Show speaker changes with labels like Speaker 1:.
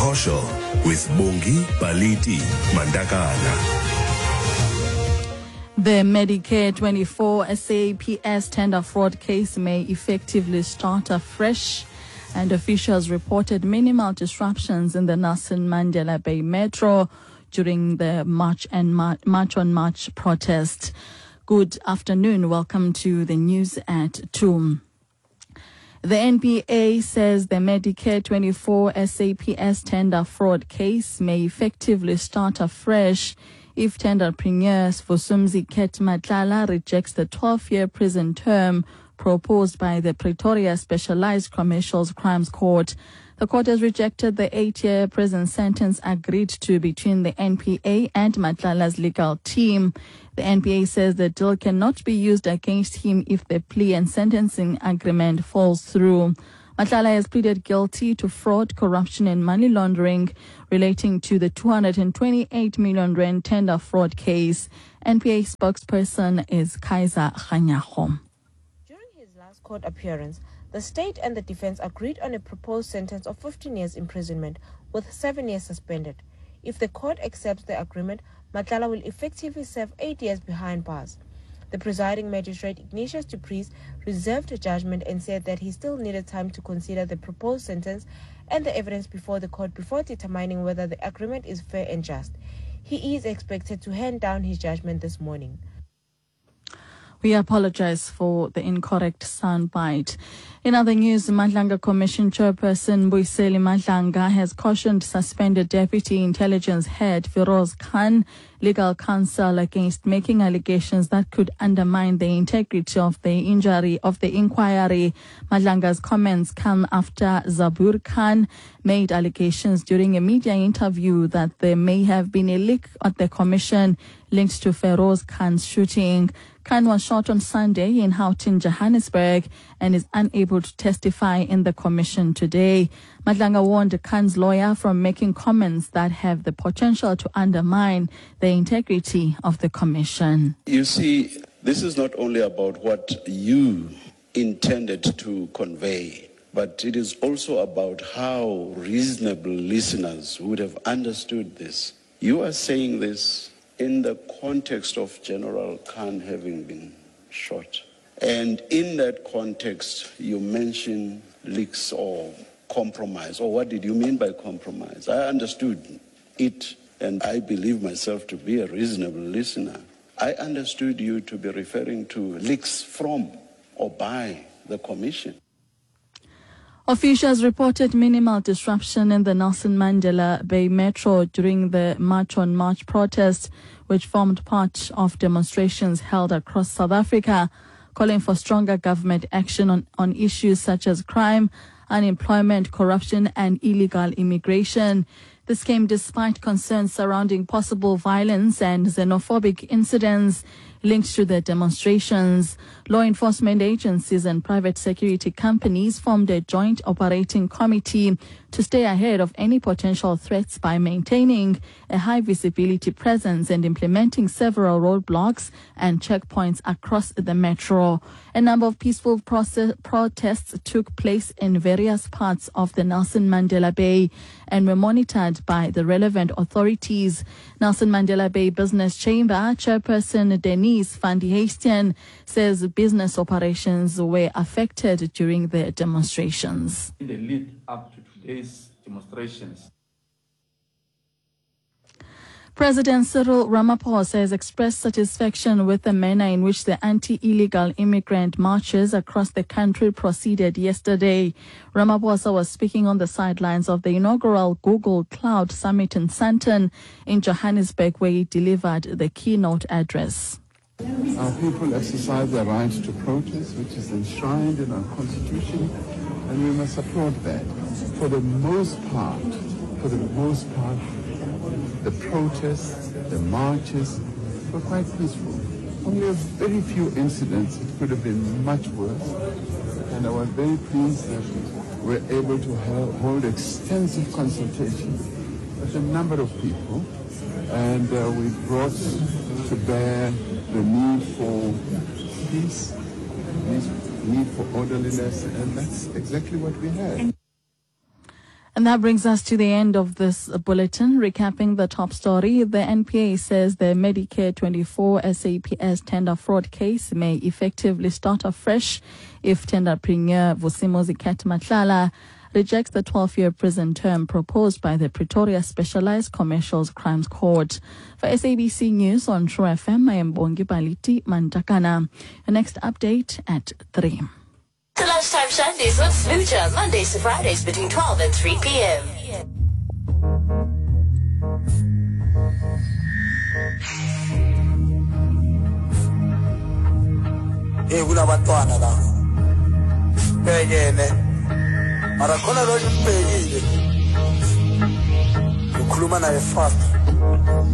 Speaker 1: Sisokosho with Bongi Baliti Mandakana.
Speaker 2: The Medicare 24 SAPS tender fraud case may effectively start afresh, and officials reported minimal disruptions in the Nelson Mandela Bay Metro during the March on March protest. Good afternoon. Welcome to the news at 2. The NPA says the Medicare 24 SAPS tender fraud case may effectively start afresh if tender premier Vusumuzi Matlala rejects the 12-year prison term proposed by the Pretoria Specialized Commercial Crimes Court. The court has rejected the 8-year prison sentence agreed to between the NPA and Matlala's legal team. The NPA says the deal cannot be used against him if the plea and sentencing agreement falls through. Matlala has pleaded guilty to fraud, corruption and money laundering relating to the 228 million rand tender fraud case. NPA spokesperson is Kaiser Khanyaho.
Speaker 3: During his last court appearance, the state and the defense agreed on a proposed sentence of 15 years imprisonment with 7 years suspended. If the court accepts the agreement, Matlala will effectively serve 8 years behind bars. The presiding magistrate, Ignatius du Preez, reserved judgment and said that he still needed time to consider the proposed sentence and the evidence before the court before determining whether the agreement is fair and just. He is expected to hand down his judgment this morning.
Speaker 2: We apologize for the incorrect soundbite. In other news, Madlanga Commission Chairperson Boiseli Madlanga has cautioned suspended Deputy Intelligence Head Feroz Khan legal counsel against making allegations that could undermine the integrity of the inquiry. Madlanga's comments come after Zabur Khan made allegations during a media interview that there may have been a leak at the commission linked to Feroz Khan's shooting. Khan was shot on Sunday in Houghton, Johannesburg, and is unable to testify in the commission today. Madlanga warned Khan's lawyer from making comments that have the potential to undermine the integrity of the commission.
Speaker 4: You see, this is not only about what you intended to convey, but it is also about how reasonable listeners would have understood this. You are saying this in the context of General Khan having been shot. And in that context, you mention leaks or compromise. Or what did you mean by compromise? I understood it, and I believe myself to be a reasonable listener. I understood you to be referring to leaks from or by the commission.
Speaker 2: Officials reported minimal disruption in the Nelson Mandela Bay Metro during the March on March protest, which formed part of demonstrations held across South Africa, calling for stronger government action on issues such as crime, unemployment, corruption and illegal immigration. This came despite concerns surrounding possible violence and xenophobic incidents linked to the demonstrations. Law enforcement agencies and private security companies formed a joint operating committee to stay ahead of any potential threats by maintaining a high visibility presence and implementing several roadblocks and checkpoints across the metro. A number of peaceful protests took place in various parts of the Nelson Mandela Bay and were monitored by the relevant authorities. Nelson Mandela Bay Business Chamber Chairperson Denise van die Heesten says business operations were affected during the demonstrations.
Speaker 5: In the lead up to today's demonstrations,
Speaker 2: President Cyril Ramaphosa has expressed satisfaction with the manner in which the anti-illegal immigrant marches across the country proceeded yesterday. Ramaphosa was speaking on the sidelines of the inaugural Google Cloud Summit in Sandton in Johannesburg, where he delivered the keynote address.
Speaker 6: Our people exercise their right to protest, which is enshrined in our constitution, and we must support that. For the most part, the protests, the marches were quite peaceful. Only a very few incidents. It could have been much worse. And I was very pleased that we were able to hold extensive consultation with a number of people. And we brought to bear the need for peace, need for orderliness, and that's exactly what we had.
Speaker 2: And that brings us to the end of this bulletin. Recapping the top story, the NPA says the Medicare 24 SAPS tender fraud case may effectively start afresh if tender premier Vusimozi Matlala rejects the 12-year prison term proposed by the Pretoria Specialized Commercial Crimes Court. For SABC News on True FM, I am Bongi Baliti Mantakana. The next update at 3.
Speaker 7: The Lunchtime Sundays with Fluja, Mondays to Fridays between 12 and 3 p.m.
Speaker 8: Kunabantwana la. Bhekene. Mara khona lo umbhekile. Ukhuluma naye fast.